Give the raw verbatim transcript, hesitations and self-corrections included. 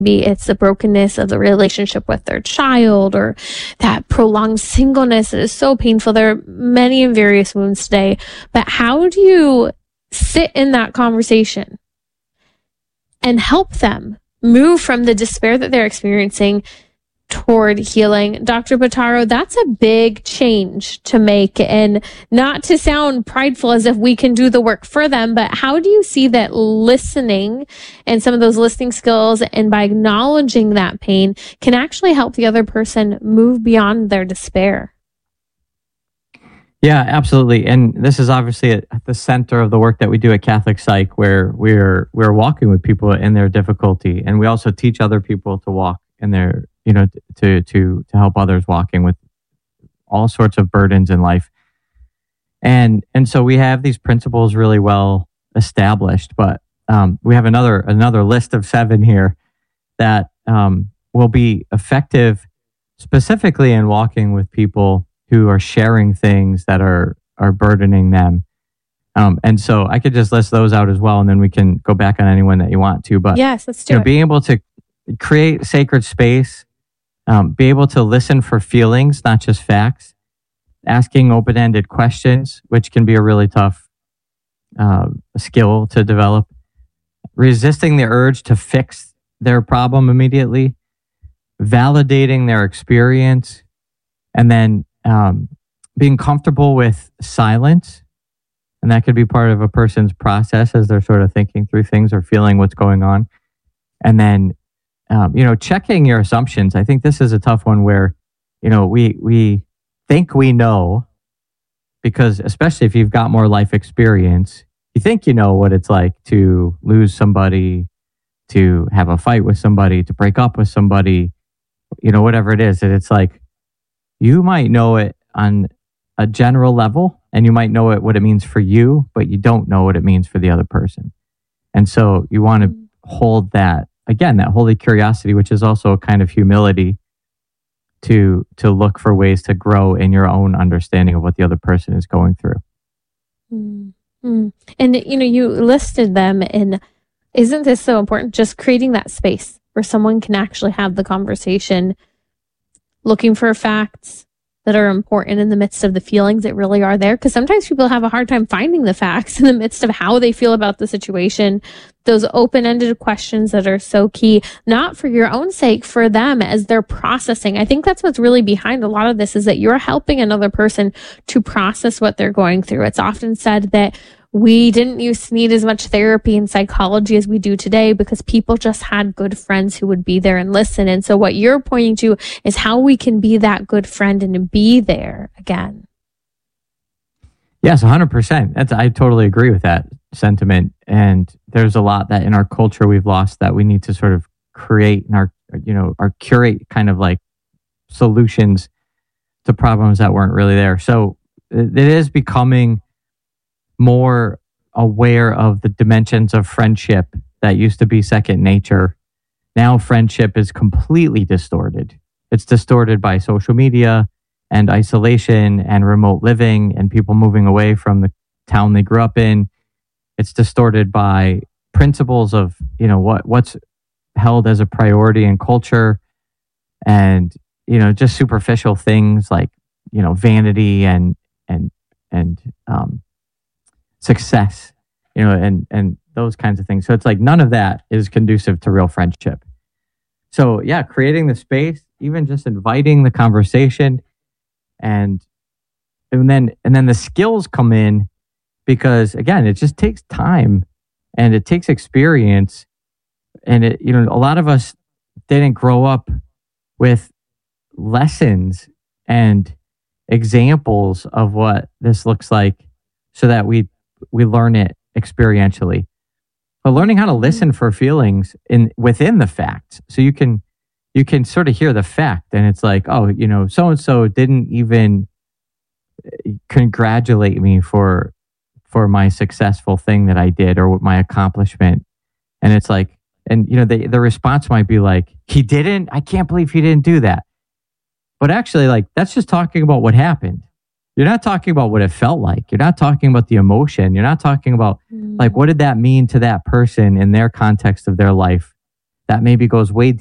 Maybe it's the brokenness of the relationship with their child, or that prolonged singleness that is so painful. There are many and various wounds today. But how do you sit in that conversation and help them move from the despair that they're experiencing toward healing? Doctor Bottaro, that's a big change to make, and not to sound prideful as if we can do the work for them, but how do you see that listening and some of those listening skills, and by acknowledging that pain, can actually help the other person move beyond their despair? Yeah, absolutely. And this is obviously at, at the center of the work that we do at Catholic Psych, where we're we're walking with people in their difficulty, and we also teach other people to walk in their, you know, to to to help others walking with all sorts of burdens in life. And and so we have these principles really well established, but um, we have another another list of seven here that um, will be effective specifically in walking with people who are sharing things that are are burdening them. Um, and so I could just list those out as well, and then we can go back on anyone that you want to. But yes, let's do you know, it. Being able to create sacred space, um, be able to listen for feelings, not just facts, asking open-ended questions, which can be a really tough uh, skill to develop, resisting the urge to fix their problem immediately, validating their experience, and then um, being comfortable with silence. And that could be part of a person's process as they're sort of thinking through things or feeling what's going on. And then, um, you know, checking your assumptions. I think this is a tough one where, you know, we we think we know, because especially if you've got more life experience, you think you know what it's like to lose somebody, to have a fight with somebody, to break up with somebody, you know, whatever it is. And it's like, you might know it on a general level, and you might know it what it means for you, but you don't know what it means for the other person. And so you want to hold that, again, that holy curiosity, which is also a kind of humility, to to look for ways to grow in your own understanding of what the other person is going through. Mm-hmm. And, you know, you listed them, and isn't this so important? Just creating that space where someone can actually have the conversation, looking for facts that are important in the midst of the feelings that really are there. Because sometimes people have a hard time finding the facts in the midst of how they feel about the situation. Those open-ended questions that are so key, not for your own sake, for them as they're processing. I think that's what's really behind a lot of this, is that you're helping another person to process what they're going through. It's often said that we didn't used to need as much therapy and psychology as we do today because people just had good friends who would be there and listen. And so what you're pointing to is how we can be that good friend and be there again. Yes, one hundred percent. That's, I totally agree with that sentiment. And there's a lot that in our culture we've lost that we need to sort of create in our, you know, our curate kind of like solutions to problems that weren't really there. So it is becoming more aware of the dimensions of friendship that used to be second nature. Now friendship is completely distorted. It's distorted by social media and isolation and remote living and people moving away from the town they grew up in. It's distorted by principles of, you know, what what's held as a priority in culture, and, you know, just superficial things like, you know, vanity and and and um success, you know, and, and those kinds of things. So it's like none of that is conducive to real friendship. So yeah, creating the space, even just inviting the conversation, and and then and then the skills come in, because again, it just takes time and it takes experience. And it, you know, a lot of us didn't grow up with lessons and examples of what this looks like, so that we we learn it experientially. But learning how to listen for feelings in within the facts, so you can you can sort of hear the fact, and it's like, oh, you know, so and so didn't even congratulate me for for my successful thing that I did or my accomplishment, and it's like, and you know, the the response might be like, he didn't. I can't believe he didn't do that. But actually, like, that's just talking about what happened. You're not talking about what it felt like. You're not talking about the emotion. You're not talking about, mm. like, what did that mean to that person in their context of their life that maybe goes way